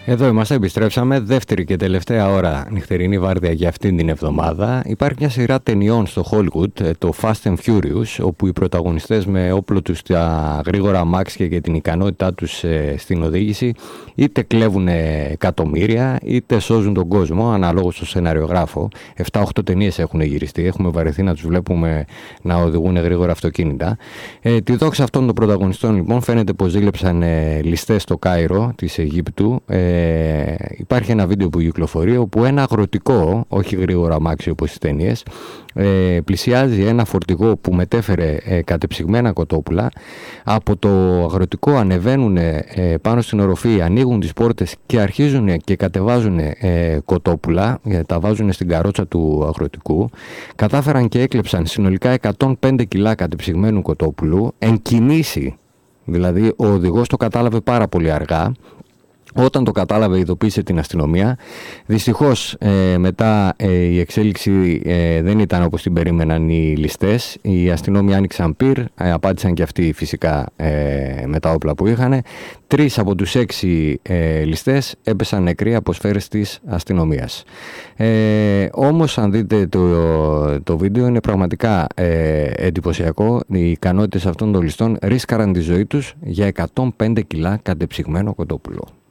Εδώ είμαστε, επιστρέψαμε. Δεύτερη και τελευταία ώρα νυχτερινή βάρδια για αυτήν την εβδομάδα. Υπάρχει μια σειρά ταινιών στο Hollywood, το Fast and Furious, όπου οι πρωταγωνιστές με όπλο τους τα γρήγορα αμάξια και την ικανότητά τους στην οδήγηση είτε κλέβουν εκατομμύρια είτε σώζουν τον κόσμο, αναλόγως στο σεναριογράφο. 7-8 ταινίες έχουν γυριστεί. Έχουμε βαρεθεί να τους βλέπουμε να οδηγούν γρήγορα αυτοκίνητα. Τη δόξα αυτών των πρωταγωνιστών, λοιπόν, φαίνεται πως ζήλεψαν ληστές στο Κάιρο της Αιγύπτου. Υπάρχει ένα βίντεο που κυκλοφορεί όπου ένα αγροτικό, όχι γρήγορα αμάξι όπως στις ταινίες, πλησιάζει ένα φορτηγό που μετέφερε κατεψυγμένα κοτόπουλα. Από το αγροτικό ανεβαίνουν πάνω στην οροφή, ανοίγουν τις πόρτες και αρχίζουν και κατεβάζουν κοτόπουλα, τα βάζουν στην καρότσα του αγροτικού. Κατάφεραν και έκλεψαν συνολικά 105 κιλά κατεψυγμένου κοτόπουλου εν κινήσει. Δηλαδή ο οδηγός το κατάλαβε πάρα πολύ αργά. Όταν το κατάλαβε, ειδοποίησε την αστυνομία. Δυστυχώς μετά η εξέλιξη δεν ήταν όπως την περίμεναν οι ληστές. Οι αστυνόμοι άνοιξαν πυρ, απάντησαν και αυτοί φυσικά με τα όπλα που είχαν. 3 από τους 6 ληστές έπεσαν νεκροί από σφαίρες της αστυνομίας. Όμως αν δείτε το βίντεο, είναι πραγματικά εντυπωσιακό. Οι ικανότητες αυτών των ληστών ρίσκαραν τη ζωή τους για 105 κιλά κατεψυγμένο κοτόπουλο.